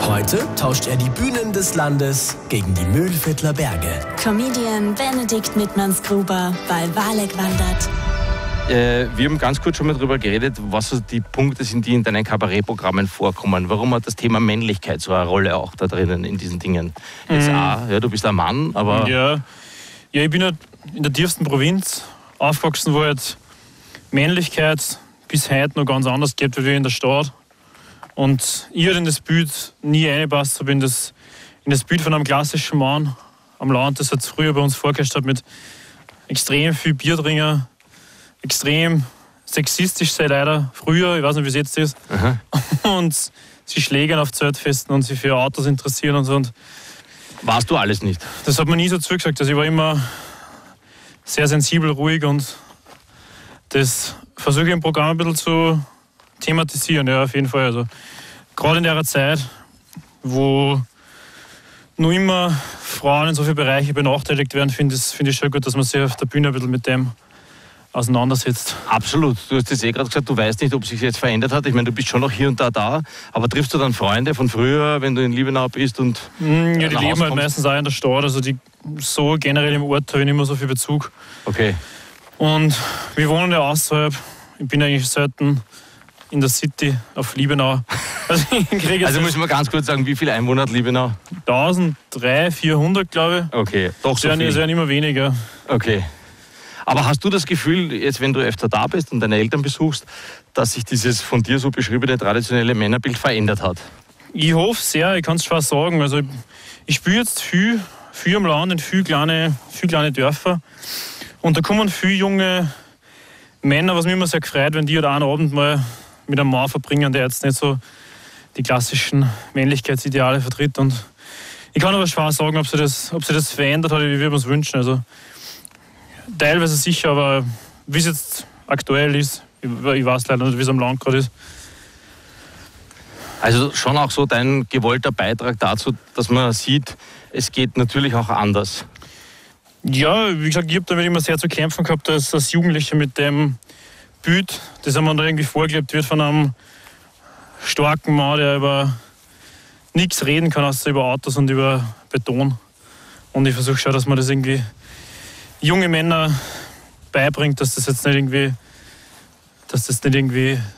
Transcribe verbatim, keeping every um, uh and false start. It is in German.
Heute tauscht er die Bühnen des Landes gegen die Mühlviertler Berge. Comedian Benedikt Mittmanns-Gruber bei Walek wandert. Äh, wir haben ganz kurz schon mal darüber geredet, was so die Punkte sind, die in deinen Kabarettprogrammen vorkommen. Warum hat das Thema Männlichkeit so eine Rolle auch da drinnen in diesen Dingen? Jetzt Mhm. auch, ja, du bist ein Mann, aber... Ja, ja ich bin halt in der tiefsten Provinz aufgewachsen, wo halt Männlichkeit bis heute noch ganz anders geht wie in der Stadt. Und ich halt in das Bild nie reingepasst habe, in das, in das Bild von einem klassischen Mann am Land, das halt früher bei uns vorgeherrscht hat mit extrem viel Biertrinker, extrem sexistisch sei leider früher, ich weiß nicht, wie es jetzt ist. Aha. Und sie schlägern auf Zeltfesten und sich für Autos interessieren und so. Und warst du alles nicht? das hat man nie so zugesagt. Also ich war immer sehr sensibel, ruhig und das versuche ich im Programm ein bisschen zu thematisieren, ja, auf jeden Fall. Also, gerade in der Zeit, wo noch immer Frauen in so vielen Bereichen benachteiligt werden, finde ich, find ich schon gut, dass man sich auf der Bühne ein bisschen mit dem auseinandersetzt. Absolut. Du hast jetzt eh gerade gesagt, du weißt nicht, ob sich jetzt verändert hat. Ich meine, du bist schon noch hier und da da, aber triffst du dann Freunde von früher, wenn du in Liebenau bist und Mm, ja, die nach leben Hause halt kommst? meistens auch in der Stadt, also die, so generell im Ort habe ich nicht mehr so viel Bezug. Okay. Und wir wohnen ja außerhalb. Ich bin eigentlich selten in der City auf Liebenau. Also ich kriege jetzt Also müssen wir ganz kurz sagen, wie viele Einwohner hat Liebenau? eintausenddreihhundert, vierhundert, glaube ich. Okay, doch Es so werden, es viel. werden immer weniger. Okay. Aber hast du das Gefühl, jetzt wenn du öfter da bist und deine Eltern besuchst, dass sich dieses von dir so beschriebene traditionelle Männerbild verändert hat? Ich hoffe sehr, ich kann es schwer sagen. Also ich, ich spiele jetzt viel, viel am Land, in viele kleine, viel kleine Dörfer. Und da kommen viele junge Männer, was mich immer sehr gefreut, wenn die halt einen Abend mal mit einem Mann verbringen, der jetzt nicht so die klassischen Männlichkeitsideale vertritt. Und ich kann aber schwer sagen, ob sich das, ob sich das verändert hat, wie wir es wünschen. Also teilweise sicher, aber wie es jetzt aktuell ist, ich, ich weiß leider nicht, wie es am Land gerade ist. Also schon auch so dein gewollter Beitrag dazu, dass man sieht, es geht natürlich auch anders. Ja, wie gesagt, ich habe damit immer sehr zu kämpfen gehabt als, als Jugendlicher mit dem Bild, das einem da irgendwie vorgelebt wird von einem starken Mann, der über nichts reden kann, außer über Autos und über Beton. Und ich versuche schon, dass man das irgendwie junge Männer beibringt, dass das jetzt nicht irgendwie, dass das nicht irgendwie